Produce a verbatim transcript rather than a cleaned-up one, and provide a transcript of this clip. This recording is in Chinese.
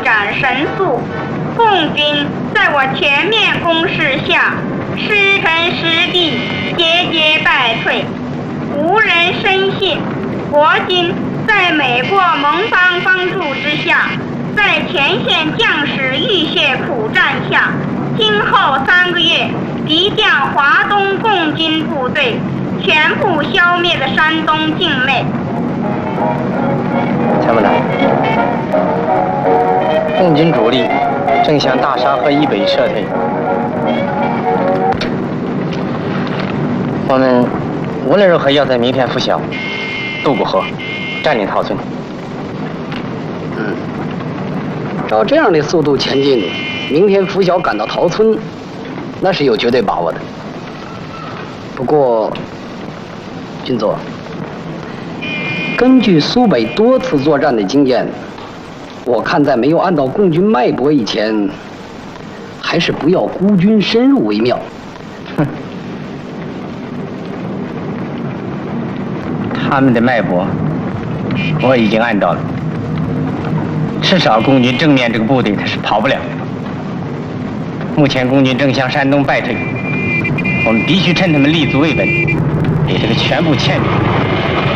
展神速，共军在我全面攻势下，失城失地，节节败退。无人深信，国军在美国盟邦帮助之下，在前线将士浴血苦战下，今后三个月即将华东共军部队全部消灭的山东境内。 参谋长，共军主力正向大沙河以北撤退，我们无论如何要在明天拂晓渡过河，占领陶村。 嗯，照这样的速度前进，明天拂晓赶到陶村，那是有绝对把握的。不过，军座，根据苏北多次作战的经验，我看在没有按到共军脉搏以前，还是不要孤军深入为妙。 哼，他们的脉搏我已经按到了，至少共军正面这个部队他是跑不了。目前共军正向山东败退，我们必须趁他们立足未稳，给这个全部歼灭。